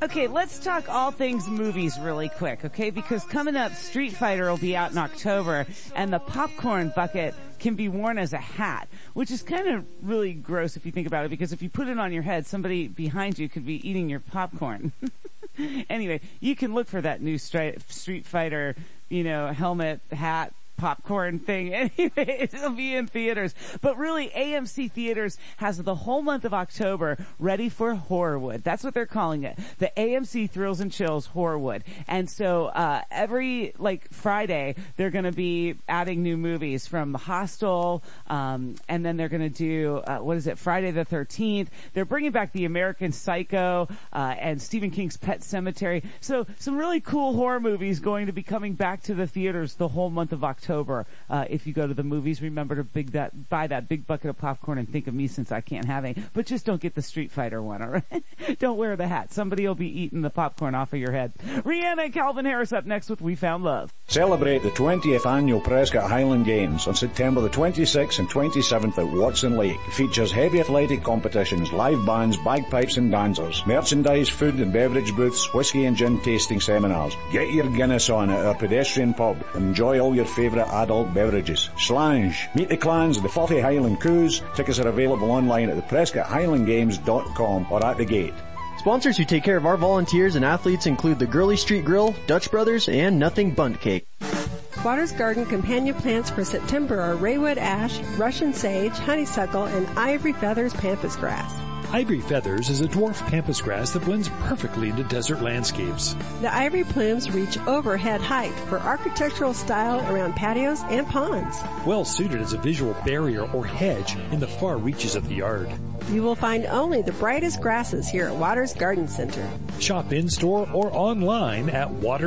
Okay, let's talk all things movies really quick, okay? Because coming up, Street Fighter will be out in October, and the popcorn bucket can be worn as a hat, which is kind of really gross if you think about it, because if you put it on your head, somebody behind you could be eating your popcorn. Anyway, you can look for that new Street Fighter, helmet, hat, popcorn thing. Anyway, it'll be in theaters. But really, AMC Theaters has the whole month of October ready for Horrorwood. That's what they're calling it. The AMC Thrills and Chills Horrorwood. And so, every, Friday, they're gonna be adding new movies from Hostel, and then they're gonna do, Friday the 13th. They're bringing back the American Psycho, and Stephen King's Pet Sematary. So, some really cool horror movies going to be coming back to the theaters the whole month of October. If you go to the movies, remember to buy that big bucket of popcorn and think of me since I can't have any. But just don't get the Street Fighter one, alright? Don't wear the hat. Somebody will be eating the popcorn off of your head. Rihanna and Calvin Harris up next with We Found Love. Celebrate the 20th annual Prescott Highland Games on September the 26th and 27th at Watson Lake. It features heavy athletic competitions, live bands, bagpipes and dancers, merchandise, food and beverage booths, whiskey and gin tasting seminars. Get your Guinness on at our pedestrian pub and enjoy all your favourite adult beverages. Slange. Meet the clans of the 40 Highland Coups. Tickets are available online at theprescotthighlandgames.com or at the gate. Sponsors who take care of our volunteers and athletes include the Gurley Street Grill, Dutch Brothers, and Nothing Bundt Cake. Waters Garden companion plants for September are Raywood ash, Russian sage, honeysuckle, and ivory feathers pampas grass. Ivory feathers is a dwarf pampas grass that blends perfectly into desert landscapes. The ivory plumes reach overhead height for architectural style around patios and ponds. Well suited as a visual barrier or hedge in the far reaches of the yard. You will find only the brightest grasses here at Waters Garden Center. Shop in-store or online at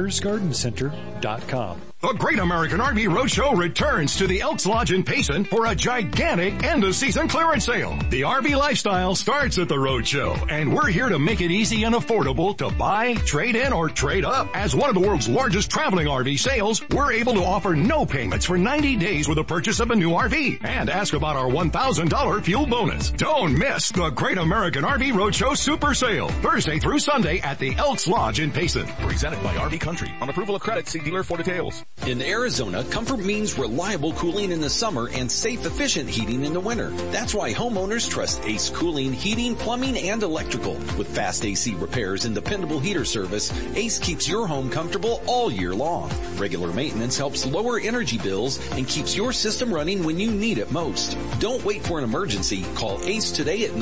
watersgardencenter.com. The Great American RV Roadshow returns to the Elks Lodge in Payson for a gigantic end-of-season clearance sale. The RV lifestyle starts at the Roadshow, and we're here to make it easy and affordable to buy, trade in, or trade up. As one of the world's largest traveling RV sales, we're able to offer no payments for 90 days with the purchase of a new RV. And ask about our $1,000 fuel bonus. Don't miss the Great American RV Roadshow Super Sale, Thursday through Sunday at the Elks Lodge in Payson. Presented by RV Country. On approval of credit, see dealer for details. In Arizona, comfort means reliable cooling in the summer and safe, efficient heating in the winter. That's why homeowners trust Ace Cooling, Heating, Plumbing, and Electrical. With fast AC repairs and dependable heater service, Ace keeps your home comfortable all year long. Regular maintenance helps lower energy bills and keeps your system running when you need it most. Don't wait for an emergency. Call Ace today at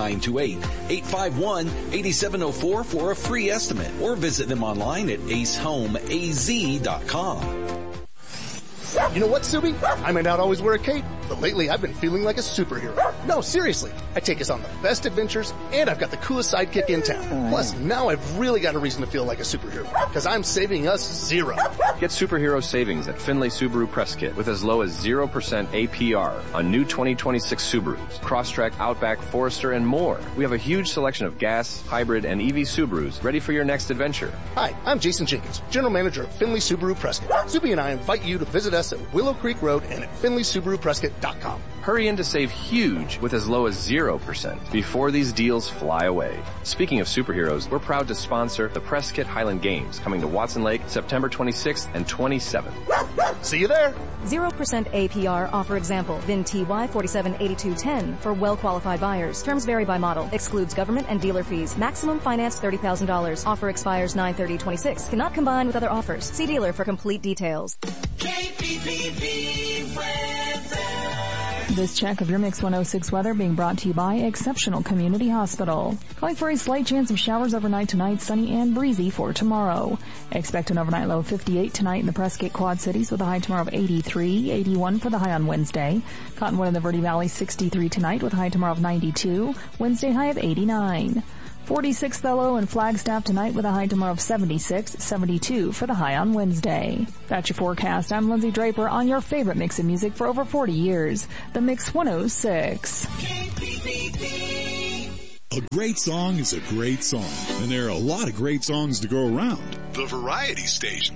928-851-8704 for a free estimate, or visit them online at acehomeaz.com. You know what, Subi? I may not always wear a cape, but lately I've been feeling like a superhero. No, seriously. I take us on the best adventures, and I've got the coolest sidekick in town. Plus, now I've really got a reason to feel like a superhero, because I'm saving us zero. Get superhero savings at Findlay Subaru Press Kit with as low as 0% APR on new 2026 Subarus, Crosstrek, Outback, Forester, and more. We have a huge selection of gas, hybrid, and EV Subarus ready for your next adventure. Hi, I'm Jason Jenkins, General Manager of Findlay Subaru Press Kit. Subi and I invite you to visit us at Willow Creek Road and at FindlaySubaruPrescott.com. Hurry in to save huge with as low as 0% before these deals fly away. Speaking of superheroes, we're proud to sponsor the Prescott Highland Games coming to Watson Lake September 26th and 27th. See you there. 0% APR offer example. VIN TY 478210 for well-qualified buyers. Terms vary by model. Excludes government and dealer fees. Maximum finance $30,000. Offer expires 9/30/26. Cannot combine with other offers. See dealer for complete details. KPPV weather. This check of your Mix 106 weather being brought to you by Exceptional Community Hospital. Calling for a slight chance of showers overnight tonight, sunny and breezy for tomorrow. Expect an overnight low of 58 tonight in the Prescott Quad Cities with a high tomorrow of 83, 81 for the high on Wednesday. Cottonwood and the Verde Valley 63 tonight with a high tomorrow of 92, Wednesday high of 89. 46 the low in Flagstaff tonight with a high tomorrow of 76, 72 for the high on Wednesday. That's your forecast. I'm Lindsay Draper on your favorite mix of music for over 40 years. The Mix 106. A great song is a great song, and there are a lot of great songs to go around. The Variety Station.